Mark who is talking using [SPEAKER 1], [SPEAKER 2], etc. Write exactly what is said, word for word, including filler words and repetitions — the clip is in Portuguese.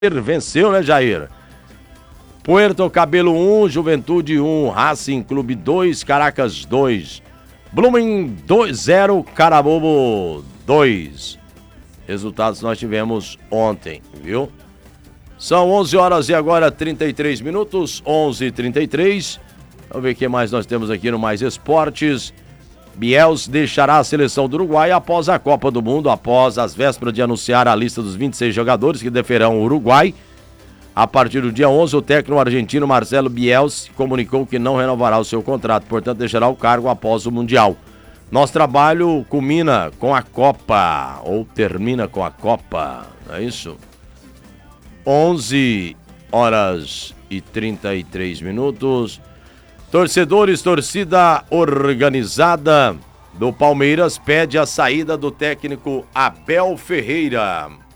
[SPEAKER 1] Venceu, né, Jair? Puerto Cabelo um, Juventude um, Racing Clube dois, Caracas dois, Blumen dois zero, Carabobo dois. Resultados nós tivemos ontem, viu? São onze horas e agora trinta e três minutos, onze e trinta e três. Vamos ver o que mais nós temos aqui no Mais Esportes. Biels deixará a seleção do Uruguai após a Copa do Mundo, após as vésperas de anunciar a lista dos vinte e seis jogadores que defenderão o Uruguai. A partir do dia onze, o técnico argentino Marcelo Biels comunicou que não renovará o seu contrato, portanto deixará o cargo após o Mundial. Nosso trabalho culmina com a Copa, ou termina com a Copa, não é isso? onze horas e trinta e três minutos. Torcedores, torcida organizada do Palmeiras pede a saída do técnico Abel Ferreira.